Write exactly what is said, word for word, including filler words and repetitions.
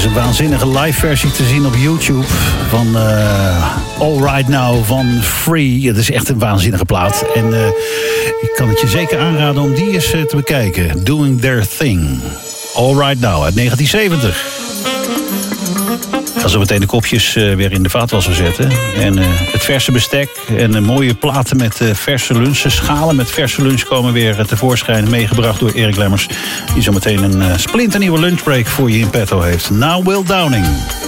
een waanzinnige live versie te zien op YouTube van uh, All Right Now van Free. Het is echt een waanzinnige plaat. En uh, ik kan het je zeker aanraden om die eens uh, te bekijken. Doing Their Thing. All Right Now uit negentien zeventig. Ik ga zo meteen de kopjes uh, weer in de vaatwasser zetten. En uh, het verse bestek en uh, mooie platen met uh, verse lunch. Schalen met verse lunch komen weer uh, tevoorschijn. Meegebracht door Erik Lemmers. Die zo meteen een uh, splinternieuwe lunchbreak voor je in petto heeft. Now Will Downing.